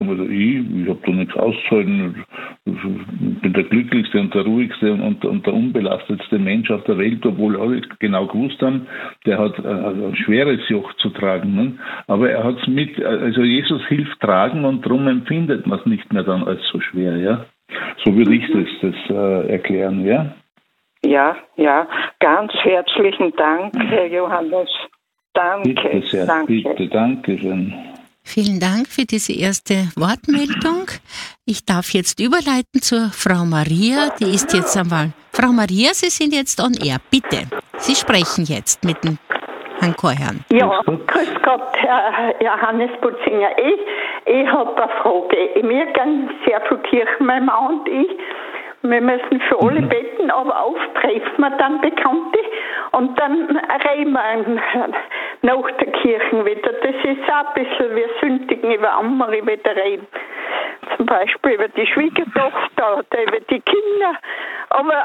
Also ich habe da nichts auszuhalten. Ich bin der glücklichste und der ruhigste und der unbelastetste Mensch auf der Welt, obwohl alle genau gewusst haben, der hat ein schweres Joch zu tragen. Ne? Aber er hat es also Jesus hilft tragen und darum empfindet man es nicht mehr dann als so schwer. Ja? So würde ich das erklären. Ja? Ja, ganz herzlichen Dank, Herr Johannes. Danke, bitte sehr, bitte, danke schön. Vielen Dank für diese erste Wortmeldung. Ich darf jetzt überleiten zur Frau Maria. Die ist jetzt einmal. Frau Maria, Sie sind jetzt on air. Bitte. Sie sprechen jetzt mit dem Herrn Chorherrn. Ja, grüß Gott, Herr Johannes Butzinger. Ich habe eine Frage. Wir gehen sehr viel Kirchen, mein Mann und ich. Wir müssen für alle beten, aber oft treffen wir dann Bekannte und dann reden wir nach der Kirche wieder. Das ist auch ein bisschen wie Sündigen über andere wieder reden. Zum Beispiel über die Schwiegertochter oder über die Kinder. Aber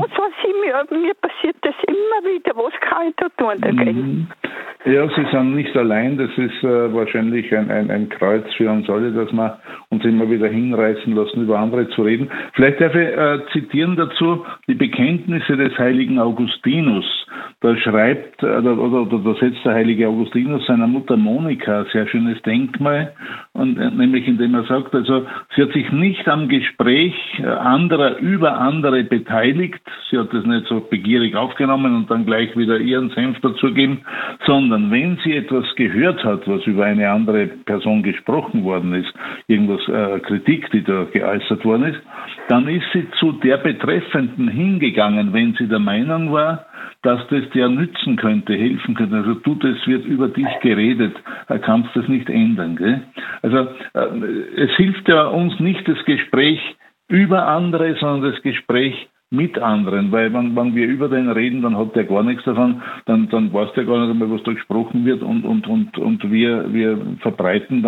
mir passiert das immer wieder. Was kann ich da tun dagegen? Ja, Sie sind nicht allein. Das ist wahrscheinlich ein Kreuz für uns alle, dass wir uns immer wieder hinreißen lassen, über andere zu reden. Vielleicht darf ich zitieren dazu die Bekenntnisse des heiligen Augustinus. Da schreibt, oder da setzt der heilige Augustinus seiner Mutter Monika ein sehr schönes Denkmal, und nämlich indem er sagt, also sie hat sich nicht am Gespräch anderer über andere beteiligt, sie hat das nicht so begierig aufgenommen und dann gleich wieder ihren Senf dazugeben, sondern wenn sie etwas gehört hat, was über eine andere Person gesprochen worden ist, irgendwas, Kritik, die da geäußert worden ist, dann ist sie zu der Betreffenden hingegangen, wenn sie der Meinung war, dass das der nützen könnte, helfen könnte. Also das wird über dich geredet, kannst das nicht ändern. Gell? Also es hilft ja uns nicht das Gespräch über andere, sondern das Gespräch mit anderen, weil wenn wir über den reden, dann hat der gar nichts davon, dann weiß der gar nicht einmal, was da gesprochen wird und wir verbreiten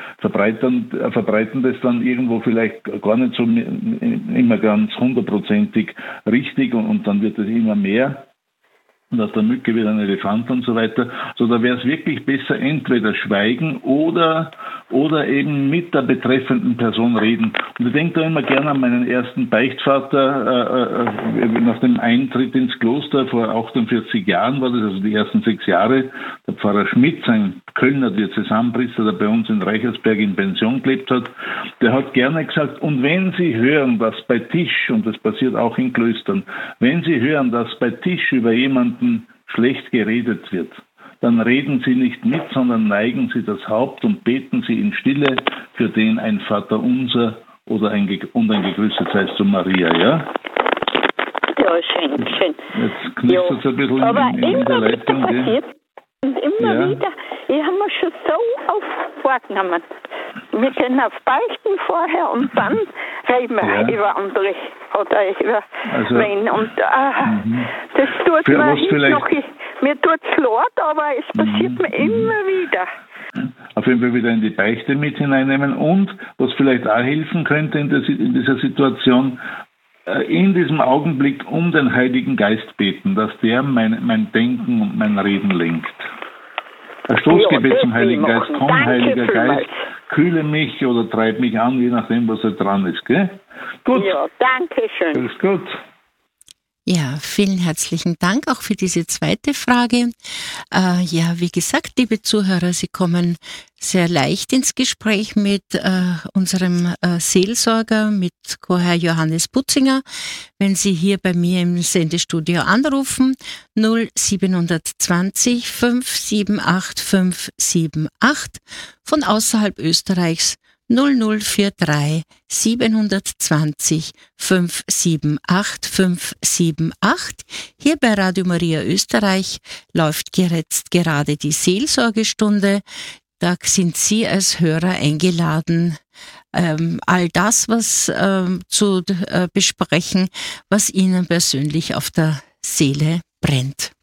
das dann irgendwo vielleicht gar nicht so immer ganz 100%ig richtig und dann wird es immer mehr. Und aus der Mücke wird ein Elefant und so weiter. So, da wäre es wirklich besser, entweder schweigen oder eben mit der betreffenden Person reden. Und ich denke da immer gerne an meinen ersten Beichtvater nach dem Eintritt ins Kloster vor 48 Jahren war das, also die ersten 6 Jahre. Der Pfarrer Schmidt, ein Kölner Diözesanpriester, der bei uns in Reichersberg in Pension gelebt hat, der hat gerne gesagt, und wenn Sie hören, dass bei Tisch, und das passiert auch in Klöstern, wenn Sie hören, dass bei Tisch über jemanden schlecht geredet wird, dann reden Sie nicht mit, sondern neigen Sie das Haupt und beten Sie in Stille, für den ein Vaterunser oder ein Gegrüßet seist du Maria, ja? Ja, schön. Jetzt knistert es ein bisschen in der Leitung. Passiert. Und immer wieder, ich habe mir schon so oft vorgenommen. Wir gehen auf Beichten vorher und dann reden wir über andere oder über wen. Und das tut mir noch, mir tut es leid, aber es passiert mir immer wieder. Auf jeden Fall wieder in die Beichte mit hineinnehmen und, was vielleicht auch helfen könnte in dieser Situation, in diesem Augenblick um den Heiligen Geist beten, dass der mein Denken und mein Reden lenkt. Ein Stoßgebet zum Heiligen Geist. Komm, Heiliger Geist, kühle mich oder treib mich an, je nachdem, was da dran ist. Gell? Gut. Ja, danke schön. Alles gut. Ja, vielen herzlichen Dank auch für diese zweite Frage. Wie gesagt, liebe Zuhörer, Sie kommen sehr leicht ins Gespräch mit unserem Seelsorger, mit Chorherr Johannes Butzinger, wenn Sie hier bei mir im Sendestudio anrufen, 0720 578 578, von außerhalb Österreichs 0043 720 578 578. Hier bei Radio Maria Österreich läuft jetzt gerade die Seelsorgestunde. Da sind Sie als Hörer eingeladen, all das, was zu besprechen, was Ihnen persönlich auf der Seele brennt.